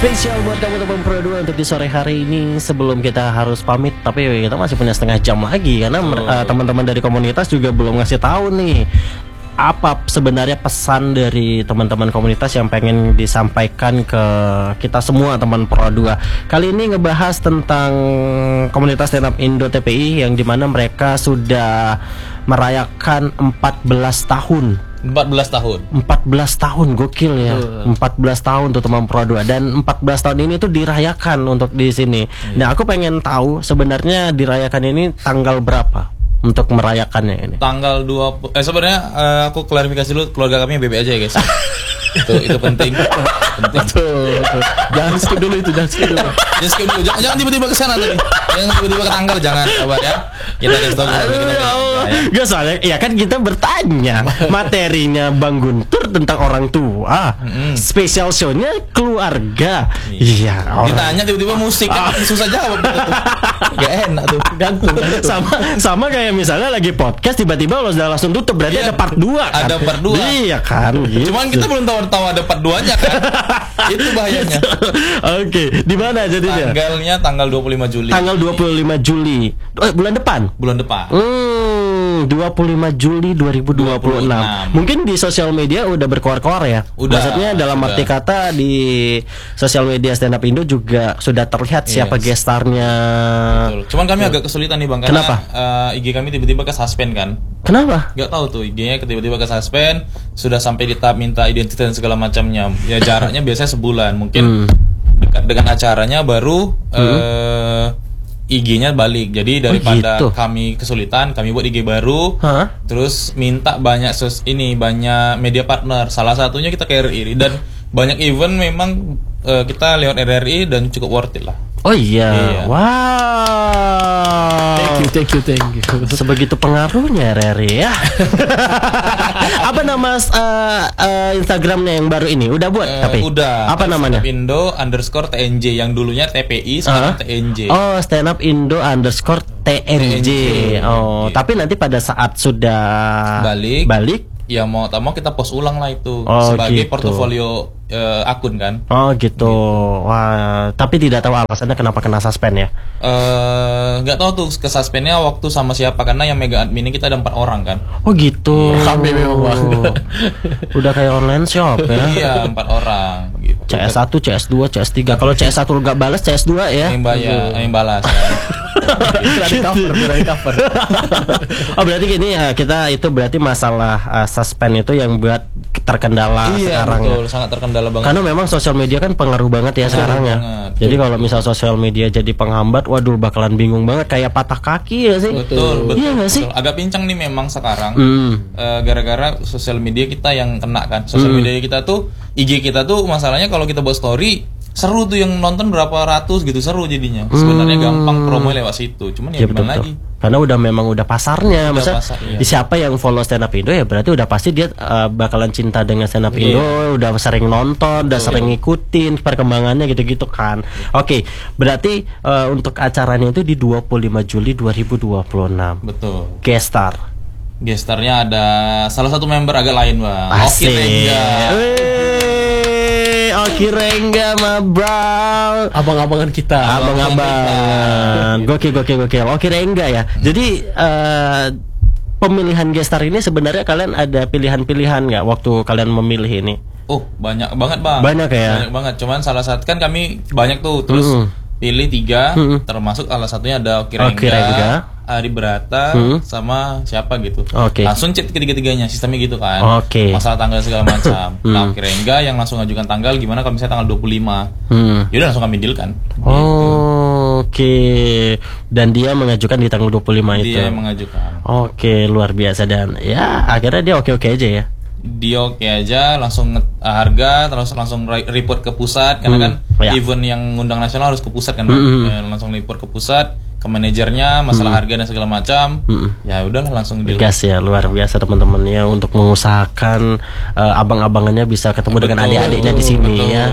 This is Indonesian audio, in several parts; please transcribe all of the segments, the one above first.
Spesial buat kamu teman Pro 2 untuk di sore hari ini. Sebelum kita harus pamit, tapi kita masih punya setengah jam lagi karena teman-teman dari komunitas juga belum ngasih tahu nih apa sebenarnya pesan dari teman-teman komunitas yang pengen disampaikan ke kita semua teman Pro 2. Kali ini ngebahas tentang komunitas stand up Indo TPI yang dimana mereka sudah merayakan 14 tahun. 14 tahun gokil ya. 14 tahun tuh teman Pro 2, dan 14 tahun ini tuh dirayakan untuk di sini. Nah, aku pengen tahu sebenarnya dirayakan ini tanggal berapa untuk merayakannya ini? Tanggal 20. Sebenarnya aku klarifikasi dulu, keluarga kami BB aja ya, guys. itu penting. Betul. Jangan skip dulu itu, jangan skip dulu. Jangan tiba-tiba ke sana tadi. Jangan tiba-tiba ke tanggal, jangan, sabar ya. Kita kasih tahu Gak soalnya, ya kan kita bertanya materinya Bang Guntur tentang orang tua. Spesial show-nya keluarga. Iya. Ditanya tiba-tiba musik kan susah jawab. Gak enak tuh. Gantung. Sama kayak misalnya lagi podcast tiba-tiba lo udah langsung tutup, berarti ada part 2 kan? Ada part 2. Iya kan gitu. Cuman kita belum tahu ada part 2-nya kan. Itu bahayanya. Oke, di mana jadinya? Tanggalnya tanggal 25 Juli. Tanggal 25 Juli. Bulan depan. 25 Juli 2026. Mungkin di sosial media udah berkoar-koar ya. Udah. Maksudnya dalam arti kata di sosial media Stand Up Indo juga sudah terlihat siapa gestarnya. Betul. Cuman kami agak kesulitan nih Bang, karena IG kami tiba-tiba ke suspend kan. Kenapa? Gak tahu tuh, IG-nya tiba-tiba ke suspend, sudah sampai di tahap minta identitas dan segala macamnya. Ya jaraknya biasanya sebulan, mungkin dengan acaranya baru IG-nya balik. Jadi daripada kami kesulitan, kami buat IG baru. Terus minta banyak banyak media partner. Salah satunya kita ke RRI, dan banyak event memang kita lewat RRI dan cukup worth it lah. Oh iya. Wow. Thank you. Sebegitu pengaruhnya RRI ya. Apa nama Instagramnya yang baru ini? Udah buat? Tapi udah. Apa namanya? @indo_tnj yang dulunya TPI sekarang TNJ. Oh, stand up Indo_TNJ. Oh, tapi nanti pada saat sudah balik ya mau tak mau kita post ulang lah itu gitu. sebagai portofolio akun kan. Oh gitu. Wah, tapi tidak tahu alasannya kenapa kena suspend ya? Nggak tahu tuh ke suspendnya waktu sama siapa, karena yang mega admin kita ada 4 orang kan. Oh gitu. Kami memang udah kayak online shop ya. Iya, 4 orang gitu. CS1, CS2, CS3. Kalau CS1 nggak balas, CS2 ya. Yang balas. Berani cover. Oh berarti gini ya, kita itu berarti masalah suspend itu yang buat terkendala sekarang. Iya betul, sangat terkendala banget. Karena memang sosial media kan pengaruh banget ya sekarang ya. Jadi kalau misal sosial media jadi penghambat, waduh bakalan bingung banget, kayak patah kaki ya sih. Betul. Iya nggak sih? Agak pincang nih memang sekarang. Gara-gara sosial media kita yang kena kan. Sosial media kita tuh, IG kita tuh masalahnya kalau kita buat story seru tuh, yang nonton berapa ratus gitu, seru jadinya. Sebenarnya gampang promo lewat situ, cuman ya gimana lagi? Karena memang udah pasarnya. Maksudnya siapa yang follow Stand Up Indo ya berarti udah pasti dia bakalan cinta dengan Stand Up Indo, udah sering nonton, udah sering ngikutin perkembangannya gitu-gitu kan. Oke, berarti untuk acaranya itu di 25 Juli 2026. Betul. Gestarnya ada salah satu member agak lain Bang. Oki Rengga mah bro. Abang-abangan kita. Abang-abangan. Gokil. Oki Rengga ya. Jadi pemilihan gestar ini sebenarnya kalian ada pilihan-pilihan nggak waktu kalian memilih ini? Oh banyak banget Bang. Banyak ya. Banyak banget. Cuman salah satu kan kami banyak tuh. Terus pilih 3, termasuk salah satunya ada Oki Rengga, Ari Berata, sama siapa gitu. Langsung chat ketiga-tiganya, sistemnya gitu kan. Masalah tanggal segala macam. Nah, Oki Rengga yang langsung ajukan tanggal, gimana kalau misalnya tanggal 25. Yaudah langsung kami deal kan. Dan dia mengajukan di tanggal 25 itu. Dia mengajukan. Luar biasa, dan ya akhirnya dia oke aja ya. Dia oke aja, langsung harga, terus langsung report ke pusat, karena kan event yang ngundang nasional harus ke pusat kan. Langsung report ke pusat, ke manajernya, masalah harga dan segala macam. Ya udahlah langsung deal. Gas ya, luar biasa teman-teman ya, untuk mengusahakan abang-abangannya bisa ketemu dengan adik-adiknya di sini ya.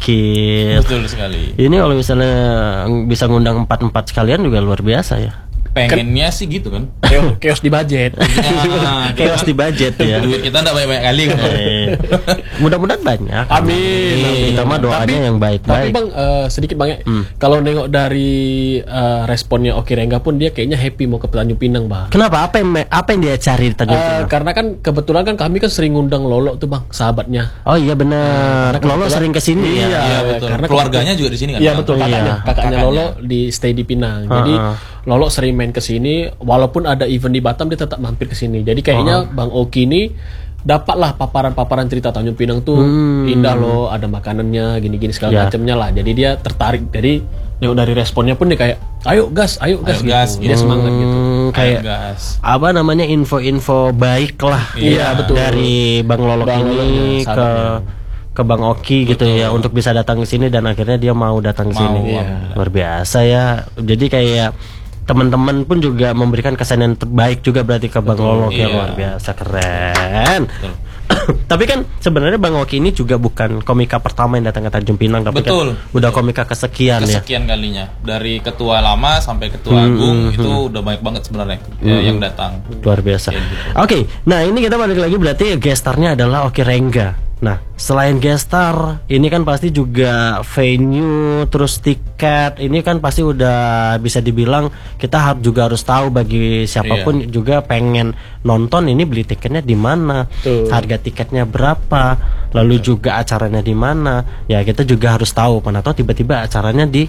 Gokil. Betul sekali. Ini kalau misalnya bisa ngundang 4 sekalian juga luar biasa ya. pengennya sih gitu kan. Chaos di budget. Chaos di budget ya. Duit kita enggak banyak kali kan. Mudah-mudahan banyak. Amin. Kita mah doanya yang baik-baik. Tapi Bang, sedikit Bang ya. Kalau nengok dari responnya Oki Rengga pun dia kayaknya happy mau ke Tanjung Pinang, Bang. Kenapa? Apa yang dia cari di Tanjung Pinang? Karena kan kebetulan kan kami kan sering ngundang Lolo tuh, Bang, sahabatnya. Oh iya benar. Lolo sering kesini ya. Iya betul. Karena keluarganya juga di sini kan. Iya betul, kakaknya Lolo di stay di Pinang. Jadi Lolo sering main ke sini, walaupun ada event di Batam dia tetap mampir ke sini. Jadi kayaknya Bang Oki ini dapatlah paparan-paparan cerita Tanjung Pinang tuh indah loh, ada makanannya gini-gini segala macamnya lah. Jadi dia tertarik. Jadi dari responnya pun dia kayak ayo gas gitu. Dia semangat gitu. Kayak apa namanya info-info baik lah. Iya betul. Dari Bang Lolo ini ke Bang Oki gitu ya untuk bisa datang ke sini dan akhirnya dia mau datang ke sini. Luar biasa ya. Jadi kayak teman-teman pun juga memberikan kesan yang terbaik juga berarti ke Bang Lolo ya, luar biasa keren. Tapi kan sebenarnya Bang Oki ini juga bukan komika pertama yang datang ke Tanjung Pinang, tapi kan udah komika kesekian kalinya. Dari ketua lama sampai ketua agung itu udah banyak banget sebenarnya yang datang. Luar biasa. Oke, nah ini kita balik lagi berarti gestarnya adalah Oki Rengga. Nah, selain gestar, ini kan pasti juga venue, terus tiket, ini kan pasti udah bisa dibilang kita juga harus tahu bagi siapapun juga pengen nonton ini beli tiketnya di mana, harga tiketnya berapa, lalu juga acaranya di mana. Ya kita juga harus tahu, mana tahu tiba-tiba acaranya di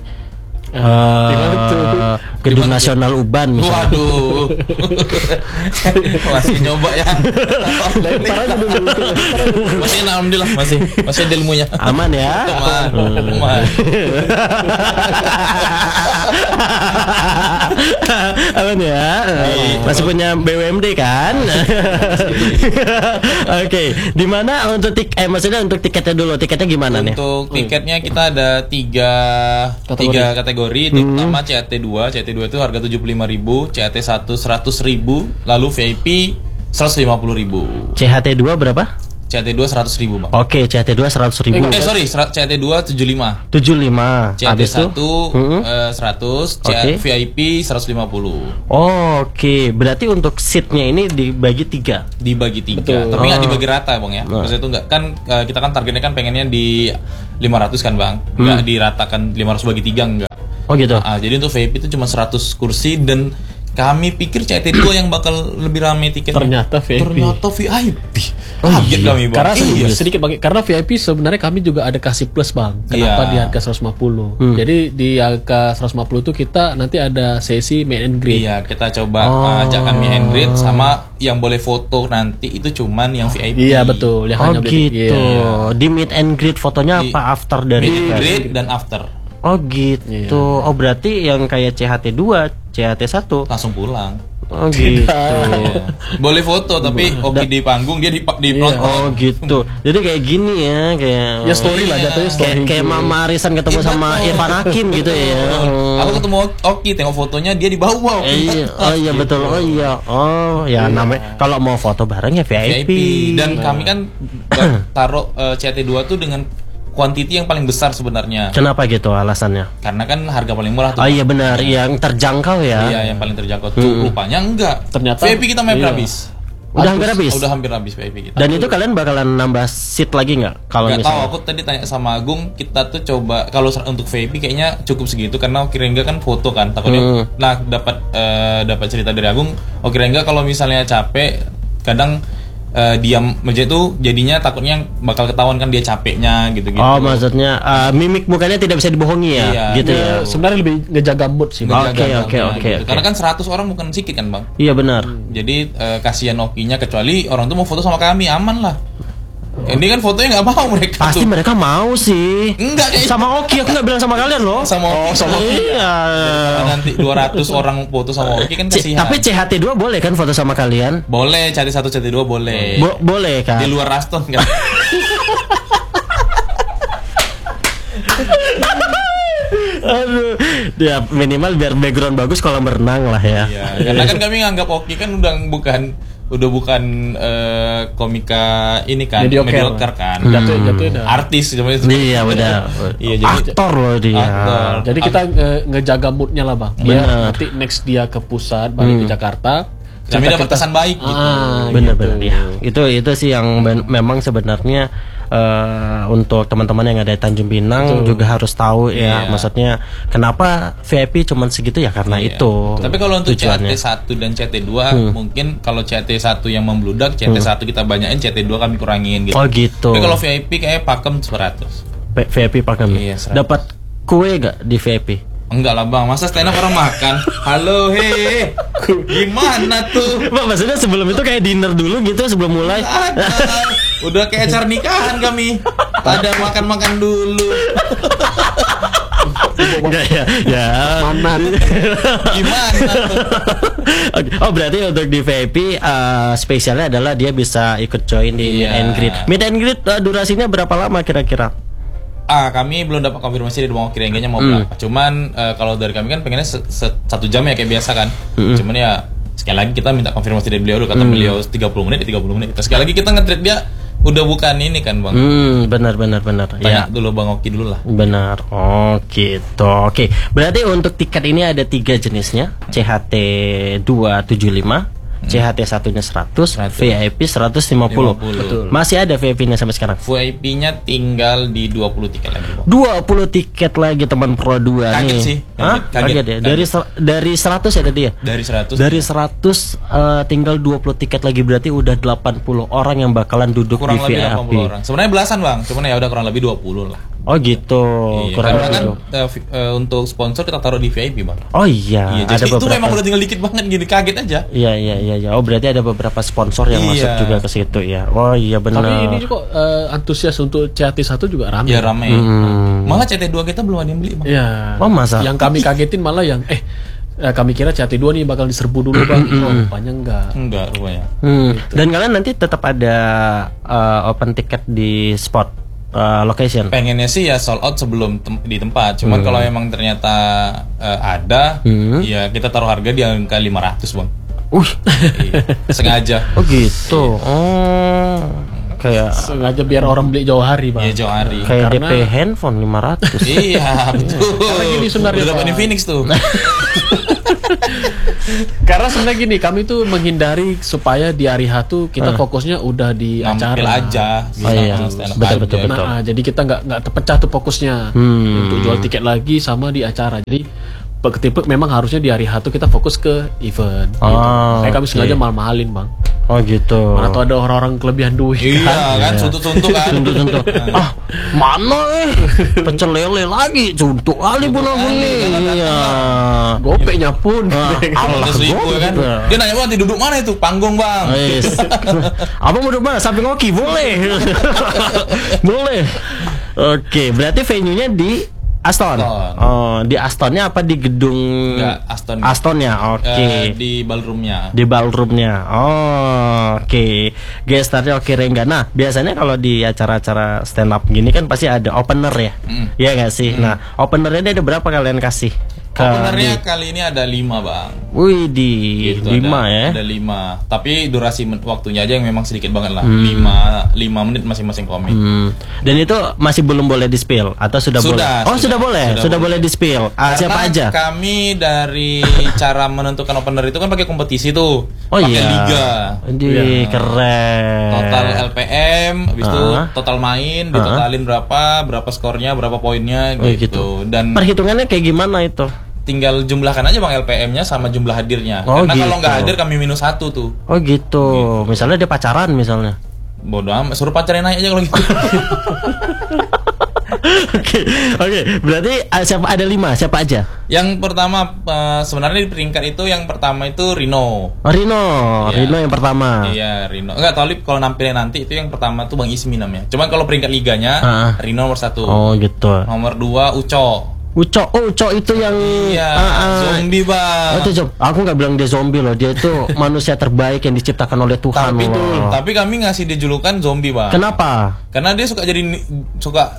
Gedung Nasional Uban misalnya. Waduh. Masih nyoba ya. Masih alhamdulillah masih ada ilmunya. Aman ya. Aman. Aman ya. Masih punya BUMD kan? Oke, di mana untuk maksudnya untuk tiketnya dulu. Tiketnya gimana nih? Untuk tiketnya kita ada tiga kategori. Pertama CAT2 itu harga 75.000, CAT1 100.000, lalu VIP 150.000. CHT2 berapa? CAT2 100.000 Bang. Oke, CAT2 100.000. CAT2 75. 75. CAT1 100, VIP 150. Oke, berarti untuk seatnya ini dibagi 3. Dibagi 3. Tapi nggak dibagi rata Bang ya. Maksudnya itu nggak kan kita kan targetnya kan pengennya di 500 kan Bang. Nggak diratakan 500 bagi 3 enggak. Oh gitu. Jadi untuk VIP itu cuma 100 kursi dan kami pikir CT2 yang bakal lebih ramai tiketnya. Ternyata VIP. Kaget kami Bang. Karena sedikit Bang, karena VIP sebenarnya kami juga ada kasih plus Bang. Kenapa di harga 150? Jadi di harga 150 itu kita nanti ada sesi meet and greet. Iya, kita coba ajakkan meet and greet sama yang boleh foto nanti itu cuman yang VIP. Iya betul, yang hanya gitu. Di meet and greet fotonya apa after dari meet and greet dan after. Oh gitu. Oh berarti yang kayak CHT2, CHT1 langsung pulang. Oh gitu. Boleh foto tapi Oki di panggung dia di penonton. Oh gitu. Jadi kayak gini ya, kayak story lah jatuhnya story. Kayak Mama Arisan ketemu sama Irfan Hakim gitu ya. Aku ketemu Oki, tengok fotonya dia di bawah. Oh iya betul. Oh iya. Oh ya namanya kalau mau foto bareng ya VIP. Dan kami kan taruh CT2 tuh dengan kuantiti yang paling besar sebenarnya. Kenapa gitu alasannya? Karena kan harga paling murah tuh. Oh iya benar, yang terjangkau ya. Iya, yang paling terjangkau tuh rupanya enggak. Ternyata VIP kita hampir habis. Udah hampir habis. Udah hampir habis VIP kita. Dan itu kalian bakalan nambah seat lagi nggak? Kalau misalnya tahu, aku tadi tanya sama Agung, kita tuh coba kalau untuk VIP kayaknya cukup segitu karena Oki Rengga kan foto kan. Takutnya dapat cerita dari Agung, Oki Rengga kalau misalnya capek kadang diam aja tuh jadinya takutnya bakal ketahuan kan dia capeknya gitu. Oh maksudnya mimik mukanya tidak bisa dibohongi ya, gitu ya. Sebenarnya lebih ngejaga mood sih. Oke. Karena kan 100 orang bukan sedikit kan Bang. Iya benar. Jadi kasihan Okinya kecuali orang tuh mau foto sama kami aman lah. Ini kan fotonya nggak mau mereka. Pasti mereka mau sih. Enggak kayak sama Oki, aku nggak bilang sama kalian loh. Sama Oki. Iya. Nanti 200 orang foto sama Oki kan kasihan. Tapi CHT2 boleh kan foto sama kalian? Boleh, cari satu CT2 boleh. Boleh kan? Di luar Raston kan. Aduh, ya minimal biar background bagus kolam berenang lah ya. Iya, karena kan kami nganggap Oki kan udah udah bukan komika ini kan, mediocre kan. Jatuh artis cuma itu. Iya benar. Iya, jadi aktor loh dia. Jadi kita ngejaga moodnya lah bang. Biar nanti next dia ke pusat balik ke Jakarta. Kami dapat kesan baik gitu. Benar-benar ya. Itu sih yang memang sebenarnya untuk teman-teman yang ada di Tanjung Pinang juga harus tahu ya. Maksudnya kenapa VIP cuman segitu ya karena itu. Tapi kalau untuk CT1 dan CT2 mungkin kalau CT1 yang membludak, CT1 kita banyakin, CT2 kami kurangin gitu. Oh gitu. Tapi kalau VIP kayak pakem 100. VIP pakem. Iya, dapat kue gak di VIP? Enggak lah bang, masa stand up orang makan? Halo, hei, gimana tuh? Bang, maksudnya sebelum itu kayak dinner dulu gitu sebelum mulai? Ada, udah kayak acara nikahan kami. Ada makan-makan dulu. Enggak ya. Mana? Gimana tuh? Oh berarti untuk di VIP spesialnya adalah dia bisa ikut join di meet and greet. Meet and greet durasinya berapa lama kira-kira? Kami belum dapat konfirmasi dari Bang Oki Rengganya mau berapa. Cuman kalau dari kami kan pengennya 1 jam ya kayak biasa kan. Cuman ya sekali lagi kita minta konfirmasi dari beliau dulu. Kata beliau 30 menit. Sekali lagi kita nge-treat dia udah bukan ini kan bang. Benar. Tanya dulu Bang Oki dulu lah. Benar. Oh gitu. Oke. Berarti untuk tiket ini ada 3 jenisnya. CHT 275. CHT satunya 100, VIP 150. Betul. Masih ada VIP-nya sampai sekarang. VIP-nya tinggal di 20 tiket lagi, Bang. 20 tiket lagi teman Pro 2 kaget nih. Sih. Kaget ya. Dari 100 ya tadi ya? Dari 100. Dari 100 tinggal 20 tiket lagi berarti udah 80 orang yang bakalan duduk kurang di VIP. Kurang lebih 80 orang. Sebenarnya belasan, Bang. Cuman ya udah kurang lebih 20 lah. Oh gitu. Iya, kurang lebih kan untuk sponsor kita taruh di VIP, Bang. Oh iya. Jadi itu memang udah tinggal dikit banget gini, kaget aja. Iya. Oh berarti ada beberapa sponsor yang masuk juga ke situ ya. Oh iya benar. Tapi ini juga antusias untuk CHT1 juga ramai. Ya ramai. Malah CHT2 kita belum ada yang beli, Bang. Iya. Oh masa? Yang kami kagetin malah yang kami kira CHT2 nih bakal diserbu dulu bang. Rupanya enggak rupanya. Gitu. Dan kalian nanti tetap ada open tiket di spot location. Pengennya sih ya sold out sebelum di tempat. Cuman kalau memang ternyata ada, ya kita taruh harga di angka 500 bang. Sengaja. Oh gitu. Oh. Kayak sengaja biar orang beli jauh hari bang. Iya jauh hari. Kayak karena DP handphone 500. Iya betul. Karena gini sebenarnya udah dapat Infinix tuh. Karena sebenarnya gini, kami tuh menghindari supaya di hari H tuh kita fokusnya udah di acara aja. Betul. Nah, jadi kita nggak terpecah tuh fokusnya untuk jual tiket lagi sama di acara. Jadi tipe memang harusnya di hari H tuh kita fokus ke event. Kayak kami sengaja mahal-mahalin bang. Oh gitu. Mana tuh ada orang-orang kelebihan duit. Iya kan, suntuk-suntuk kan. Suntuk. Mana pecel lele lagi, suntuk kali pun aku nih. Iya. Gopeknya pun. Allah kan. Dia nanya nanti duduk mana itu? Panggung bang. Apa mau duduk mana? Samping Oki boleh. Boleh. Oke, berarti venue-nya di Aston. Oh, di Astonnya apa di gedung? Enggak, Astonnya. Oke. Di ballroomnya. Di ballroomnya. Oh, oke. Gestarnya oke Rengga. Nah, biasanya kalau di acara-acara stand up gini kan pasti ada opener ya. Iya nggak sih? Nah, openernya ada berapa kalian kasih? Openernya kali ini ada 5 bang. Wih di gitu, 5 ya. Ada 5. Tapi durasi waktunya aja yang memang sedikit banget lah. 5 menit masing-masing komik. Dan itu masih belum boleh di spill atau sudah boleh? Oh sudah boleh. Sudah boleh di spill. Siapa aja? Kami dari cara menentukan opener itu kan pakai kompetisi tuh. Oh pakai iya. liga. Keren. Total LPM, habis itu total main, ditotalin berapa skornya, berapa poinnya gitu. Dan perhitungannya kayak gimana itu? Tinggal jumlahkan aja bang LPM-nya sama jumlah hadirnya. Karena kalau nggak hadir kami -1 tuh. Oh gitu. Misalnya dia pacaran misalnya. Bodoh amat, suruh pacarnya naik aja kalau gitu. Oke. Berarti siapa ada 5? Siapa aja? Yang pertama sebenarnya di peringkat itu yang pertama itu Rino. Oh, Rino yang pertama. Iya, Rino. Enggak, Tolip kalau nampilnya nanti itu yang pertama tuh Bang Ismi namanya. Cuman kalau peringkat liganya Rino nomor 1. Oh, gitu. Nomor 2 Uco. Uco itu yang zombie bang. Itu aku nggak bilang dia zombie loh, dia itu manusia terbaik yang diciptakan oleh Tuhan. Tapi kami ngasih dia julukan zombie bang. Kenapa? Karena dia suka suka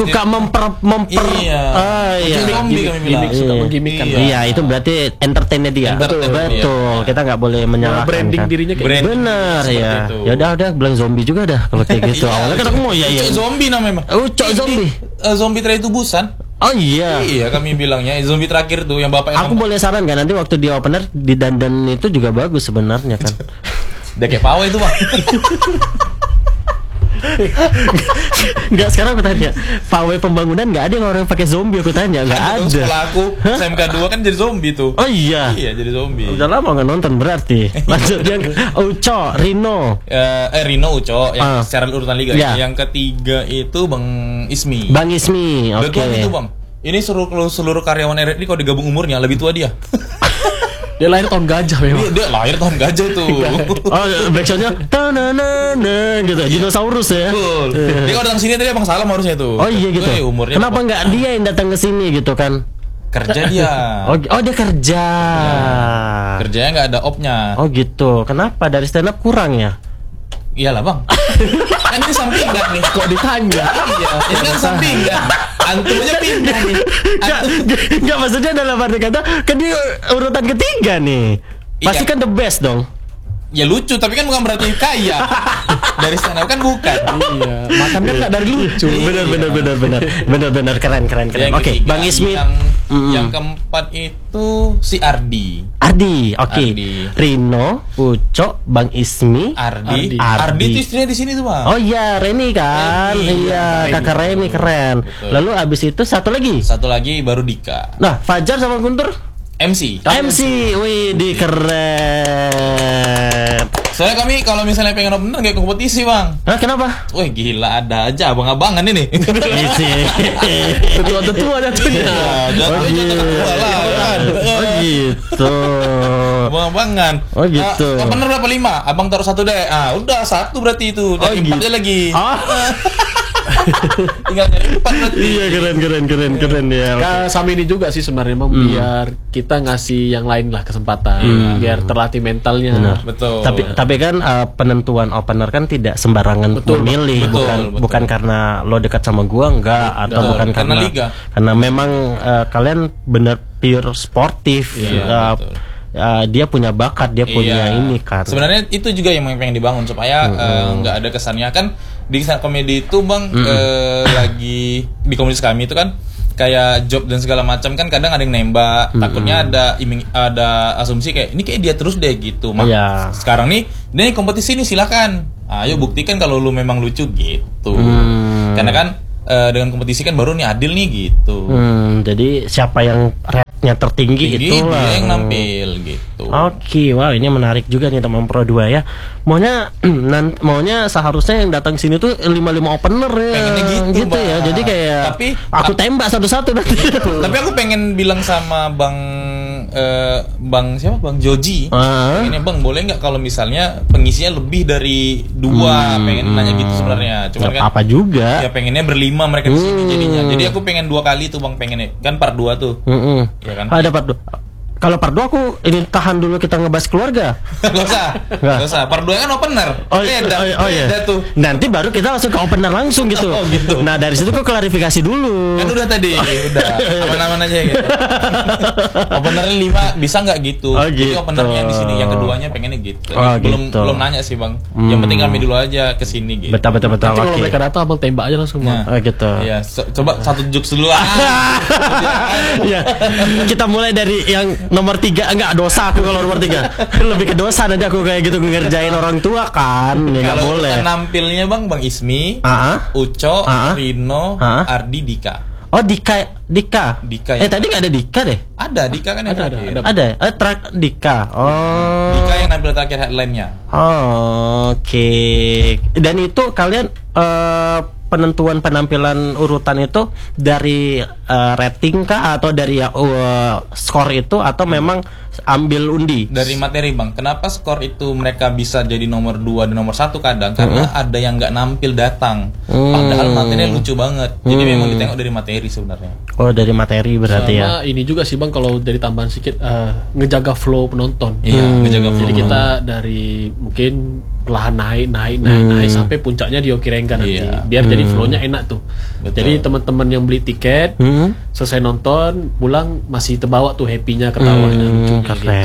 zombie kami bilang. Suka menggimikkan. Iya, itu berarti entertainnya dia. Betul. Kita nggak boleh menyalahkan. Branding dirinya kayak benar ya. Ya udah bilang zombie juga dah kalau kayak gitu. Awalnya kan aku mau Uco zombie namanya. Uco zombie. Zombie teritubusan. Oh iya. Iya kami bilangnya zombie terakhir tuh yang bapak yang aku boleh saran kan nanti waktu di opener di dandan itu juga bagus sebenarnya kan. Udah kayak pawai itu bang. Enggak, sekarang aku tanya pawai pembangunan nggak ada yang orang pakai zombie, aku tanya nggak ada. Sekolah aku SMK 2 kan jadi zombie tuh. Oh iya. Iya jadi zombie. Udah lama nggak nonton berarti. Lanjut yang Uco Rino. Rino Uco yang secara urutan liga. Yang ketiga itu Bang Ismi. Bang Ismi. Oke. Betul itu bang. Ini seluruh karyawan RRI kalau digabung umurnya lebih tua dia. Dia lahir tahun gajah memang. Dia lahir tahun gajah itu. Backsoundnya tananana gitu, dinosaurus ya. Betul. Dia kalau datang sini tadi Bang Salam harusnya itu. Oh iya gitu. Umurnya kenapa nggak dia yang datang ke sini gitu kan? Kerja dia. Oh dia kerja. Kerjanya nggak ada opnya. Oh gitu. Kenapa dari stand up kurang ya? Iyalah bang. Kan ini sampingan nih. Kok ditanya? Iya. Ini kan sampingan. Antum aja pindah nih. Enggak maksudnya dalam arti kata kan dia urutan ketiga nih. Pasti kan the best dong. Ya lucu tapi kan bukan berarti kaya. Dari stand up kan bukan. Iya. Makan kan nggak dari lucu. Benar keren. Oke, Bang Ismi. Yang keempat itu si Ardi. Oke. Rino, Uco, Bang Ismi, Ardi itu istrinya di sini tuh bang. Oh iya, Reni kan. Iya, kakak Reni keren. Betul. Lalu abis itu satu lagi baru Dika. Nah, Fajar sama Guntur MC, wih di keren. Soalnya kami kalau misalnya pengen opener kayak kompetisi bang. Hah, kenapa? Wah gila ada aja abang-abangan ini. Tetua ada tuh. Oh gitu. Abang-abangan. Oh gitu. Opener berapa 5? Abang taruh 1 deh. Udah 1 berarti itu. Dan 4 lagi. Tinggal nyari 4 berarti. Iya keren ya. Sama ini juga sih sebenarnya memang biar kita ngasih yang lain lah kesempatan, biar terlatih mentalnya. Benar. Betul. Tapi kan penentuan opener kan tidak sembarangan memilih, bukan karena lo dekat sama gua enggak atau bukan karena liga. Karena memang kalian benar pure sportif. Dia punya bakat, dia punya ini kan. Sebenarnya itu juga yang pengen dibangun supaya nggak ada kesannya kan di komedi itu bang lagi di komunitas kami itu kan kayak job dan segala macam kan kadang ada yang nembak takutnya ada asumsi kayak ini kayak dia terus deh gitu. Sekarang nih ini kompetisi nih silakan. Ayo buktikan kalau lu memang lucu gitu. Karena kan dengan kompetisi kan baru nih adil nih gitu. Jadi siapa yang rate-nya tertinggi itulah dia yang nampil gitu. Oke, wow ini menarik juga nih teman Pro 2 ya. Maunya seharusnya yang datang sini tuh 5 opener ya. Pengennya gitu ya. Jadi kayak aku tembak satu-satu nanti. Tapi aku pengen bilang sama Bang siapa? Bang Joji. Pengennya Bang boleh nggak kalau misalnya pengisinya lebih dari 2? Pengen nanya gitu sebenarnya. Cuman kan apa juga. Ya pengennya berlima mereka di sini jadinya. Jadi aku pengen 2 kali tuh Bang pengennya. Kan part 2 tuh. Ya kan? Ada part 2. Kalau part 2 aku ini tahan dulu kita ngebahas keluarga. Gak usah. Part 2 kan opener. Beda tuh. Nanti baru kita langsung ke opener langsung gitu. Gitu. Nah dari situ kok klarifikasi dulu. Kan udah tadi. Udah. Aman-aman aja gitu. Openernya 5 bisa nggak gitu? Jadi openernya di sini. Yang keduanya pengennya gitu. Belum nanya sih bang. Yang penting kami dulu aja kesini gitu. Betul. Nanti kalau mereka datang abang tembak aja langsung. Gitu. Iya. Coba 1 jokes dulu lah. Iya. Kita mulai dari yang nomor 3, enggak dosa aku kalau nomor 3. Lebih ke dosa nanti aku kayak gitu ngerjain orang tua kan. Ya enggak boleh. Kalau nampilnya Bang Ismi, Uco, Rino, Ardi, Dika. Oh Dika. Tadi enggak ada Dika deh. Ada Dika kan ada. Track Dika. Oh. Dika yang nampil terakhir headline-nya. Oke. Dan itu kalian penentuan penampilan urutan itu dari rating kah atau dari skor itu atau memang ambil undi? Dari materi bang. Kenapa skor itu mereka bisa jadi nomor 2 dan nomor 1 kadang? Karena ada yang nggak nampil datang. Padahal materinya lucu banget. Jadi memang ditengok dari materi sebenarnya. Oh dari materi berarti sama ini juga sih bang, kalau dari tambahan sedikit ngejaga flow penonton. Iya, ngejaga flow. Jadi kita dari mungkin perlahan naik sampai puncaknya di Okirengga nanti. Biar jadi flownya enak tuh. Betul. Jadi teman-teman yang beli tiket selesai nonton pulang masih terbawa tuh happy-nya, ketawanya, lucunya.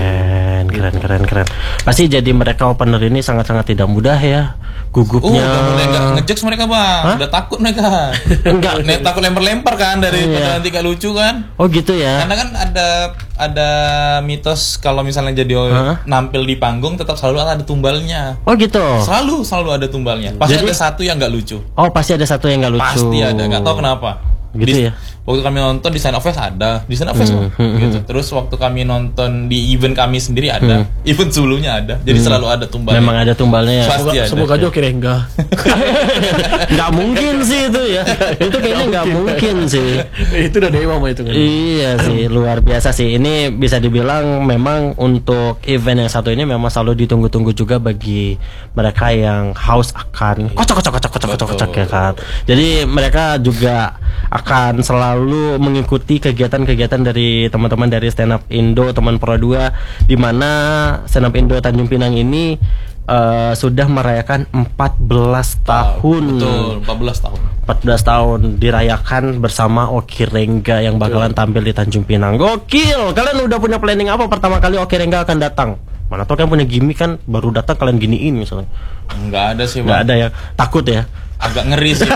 Keren. Pasti jadi mereka opener ini sangat-sangat tidak mudah ya. Gugupnya. Udah mulai nggak ngejeks mereka bang. Hah? Udah takut mereka. Enggak. Takut lempar-lempar kan dari nanti gak lucu kan. Oh gitu ya. Karena kan ada mitos kalau misalnya jadi nampil di panggung tetap selalu ada tumbalnya. Oh gitu. Selalu ada tumbalnya. Pasti ada satu yang nggak lucu. Oh pasti ada satu yang nggak lucu. Pasti ada. Nggak tahu kenapa. Gitu ya. Waktu kami nonton di Sign of Fest ada, di Sign of Fest gitu. Terus waktu kami nonton di event kami sendiri ada, event sebelumnya ada. Jadi selalu ada tumbalnya. Memang ada tumbalnya ya. Pasti ada. Semoga aja Okirengga. Nggak mungkin sih itu ya. Itu kayaknya nggak mungkin sih. Itu udah dewa mah itu kan. Iya sih, luar biasa sih. Ini bisa dibilang memang untuk event yang satu ini memang selalu ditunggu-tunggu juga bagi mereka yang haus akan kocok ya kan. Jadi mereka juga akan selalu mengikuti kegiatan-kegiatan dari teman-teman dari Stand Up Indo, teman Pro 2, di mana Stand Up Indo Tanjung Pinang ini sudah merayakan 14 tahun. Betul, 14 tahun. 14 tahun dirayakan bersama Okirengga yang bakalan tampil di Tanjung Pinang. Gokil. Kalian udah punya planning apa pertama kali Okirengga akan datang? Mana tau kan punya gimmick kan, baru datang kalian giniin misalnya. Enggak ada sih, Bang. Enggak ada ya. Takut ya. Agak ngeri sih.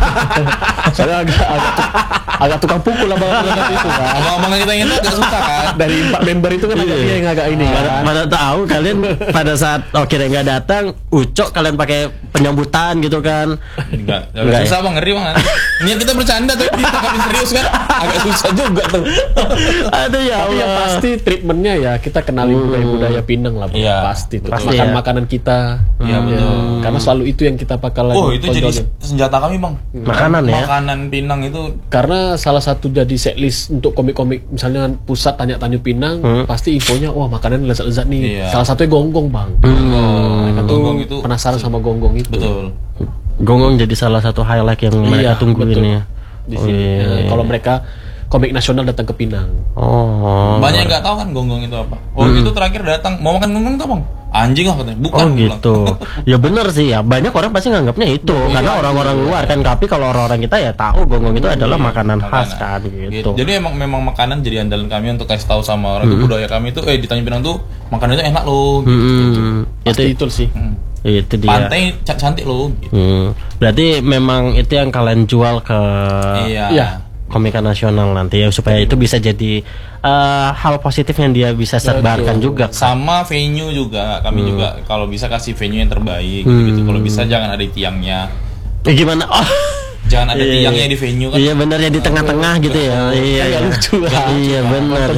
Saya agak tukang pukul lah bang itu kan. Ngomong kita itu agak susah kan. Dari 4 member itu kan agak yang agak ini kan. Mana tahu kalian pada saat Okirengga datang, ucok kalian pakai penyambutan gitu kan. Enggak susah bang, ngeri banget. Niat kita bercanda tapi kita kami serius kan. Agak susah juga tuh. Aduh ya Tapi Allah. yang pasti treatmentnya ya kita kenalin budaya Pinang lah bang. Iya, Pasti tuh. pasti Makan ya. makanan kita. Iya betul. Karena selalu itu yang kita bakalan. Oh itu jadi senjata kami bang. Makanan ya. Makanan Pinang itu. Karena salah satu jadi setlist untuk komik-komik misalnya pusat tanya Tanjung Pinang pasti infonya wah makanan lezat-lezat nih. Iya. Salah satunya gonggong bang. Mereka tuh Gonggong itu penasaran sama gonggong itu. betul. Gonggong jadi salah satu highlight yang mereka tungguin betul. ya. Di sini. Kalau mereka komik nasional datang ke Pinang. Oh. Banyak yang nggak tahu kan gonggong itu apa. Waktu itu terakhir datang mau makan gonggong tuh bang. Anjing lah katanya. Bukan. Oh gitu. Ya benar sih ya. Banyak orang pasti nganggapnya itu karena orang-orang luar kan. Tapi kalau orang-orang kita ya tahu gonggong itu adalah makanan khas kan gitu. Jadi memang makanan jadi andalan kami untuk kasih tahu sama orang tuh budaya kami tuh di Tanjung Pinang tuh makanan itu enak loh. Gitu. Pasti itu sih. Itu dia. Pantai cantik loh. Gitu. Berarti memang itu yang kalian jual ke Iya. Komika nasional nanti ya supaya itu bisa jadi hal positif yang dia bisa sebarkan juga. Sama venue juga kami juga kalau bisa kasih venue yang terbaik gitu. Kalau bisa jangan ada tiangnya. Gimana? Oh. Jangan ada tiangnya di venue kan. Iya benar ya di tengah-tengah gitu ya. Iya lucu. Iya benar.